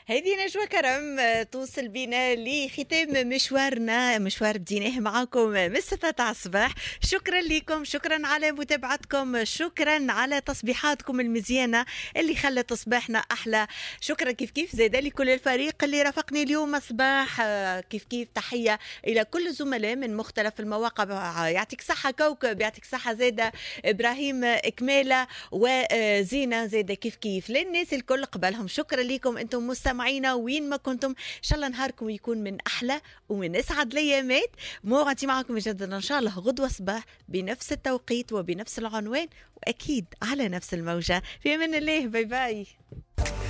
هذه نجوى كرم توصل بنا لختام مشوارنا، مشوار بديناه معاكم من 6 تاع الصباح. شكرا لكم، شكرا على متابعتكم، شكرا على تصبيحاتكم المزيانة اللي خلت صباحنا أحلى. شكرا كيف زيدا لكل الفريق اللي رافقني اليوم صباح. كيف تحية إلى كل الزملاء من مختلف المواقع. يعطيك صحة كوكب، يعطيك صحة زيدا إبراهيم إكمالة وزينة زيدا كيف للناس الكل قبلهم. شكرا لكم أنتم مستمعينا وين ما كنتم. إن شاء الله نهاركم يكون من أحلى ومن أسعد الأيامات. موعدي معكم مجددا إن شاء الله غدوة صباح بنفس التوقيت وبنفس العنوان، وأكيد على نفس الموجة. في أمان الله، باي باي.